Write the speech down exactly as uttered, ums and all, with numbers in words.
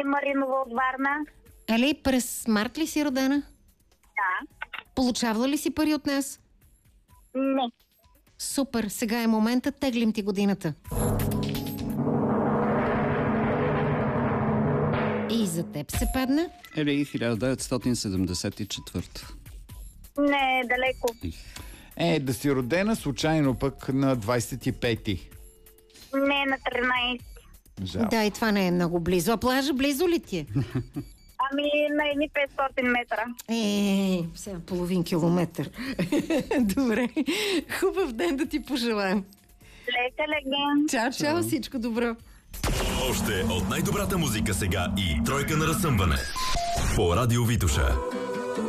Маринова от Варна. Али, през март ли си родена? Да. Получавала ли си пари от нас? Не. Супер, сега е момента, теглим ти годината. И за теб се падна? Ели, хиляда деветстотин седемдесет и четвърта. Не, далеко. Е, да си родена случайно пък на двадесет и пети. Не, на тринадесети. Жал. Да, и това не е много близо. А плажа близо ли ти е? Ами на едни петстотин метра. Е, сега половин километър. Добре. Хубав ден да ти пожелаем. Лека леген. Чао, чао, всичко добро. Още от най-добрата музика сега и тройка на разсъмване по Радио Витоша.